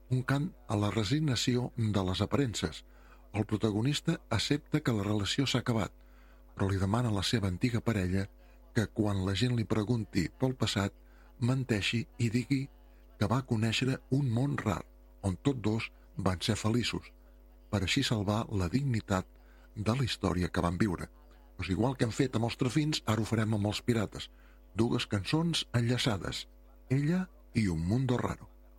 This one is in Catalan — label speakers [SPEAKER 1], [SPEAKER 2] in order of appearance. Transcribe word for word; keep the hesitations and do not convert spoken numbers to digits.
[SPEAKER 1] un cant a la resignació de les aparences. El protagonista accepta que la relació s'ha acabat, però li demana a la seva antiga parella que quan la gent li pregunti pel passat, menteixi i digui que va conèixer un món rar, on tots dos van ser feliços, per així salvar la dignitat de la història que van viure. Doncs igual que hem fet amb els Trefins, ara ho farem amb els Pirates. Dues cançons enllaçades, Ella i Un mundo raro.